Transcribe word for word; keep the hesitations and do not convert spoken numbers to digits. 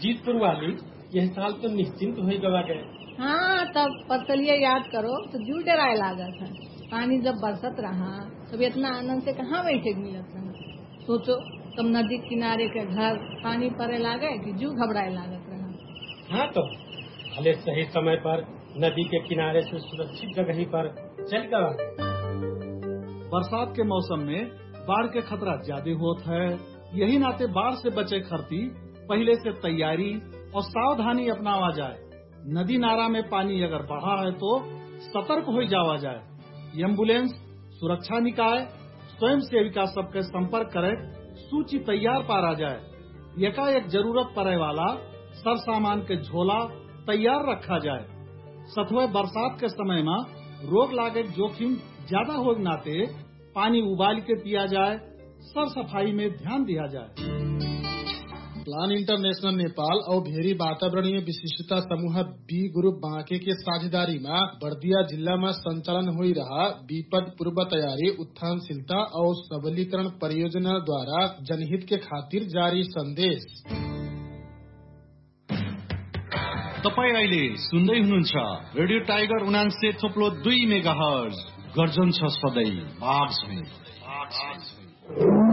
जीतपुर वाली यह साल तो निश्चिंत हो गवा गए। हाँ, तब पतलिया याद करो तो जू डराए लागा था। पानी जब बरसत रहा तब इतना आनंद से कहाँ बैठे मिलत रहा। सोचो तब नदी किनारे के घर पानी पड़े लागे कि जू घबराए लागत रहा। हाँ, तो भले सही समय पर नदी के किनारे से सुरक्षित जगह पर चल गवा गए। बरसात के मौसम में बाढ़ के खतरा ज्यादा होता है। यही नाते बाढ़ से बचे खरती पहले से तैयारी और सावधानी अपनावा जाए। नदी नारा में पानी अगर बढ़ा है तो सतर्क हो जावा जाए। एम्बुलेंस, सुरक्षा निकाय, स्वयं सेविका सबके संपर्क करे, सूची तैयार पारा जाए। एकाएक जरूरत पड़े वाला सर सामान के झोला तैयार रखा जाए। सतवे बरसात के समय में रोग लागे जोखिम ज्यादा हो नाते पानी उबाल के पिया जाए। सर सफाई में ध्यान दिया जाए। प्लान इंटरनेशनल नेपाल और भेरी वातावरणीय विशिष्टता समूह बी ग्रुप बांके के साझेदारी में बर्दिया जिला में संचालन हो रहा विपद पूर्व तैयारी उत्थानशीलता और सबलीकरण परियोजना द्वारा जनहित के खातिर जारी संदेश। तपाई अहिले सुन्दै हुनुहुन्छ रेडियो टाइगर उनान्से थोप्लो दुई मेगा हर्ज गर्जन छ सधैँ बाघ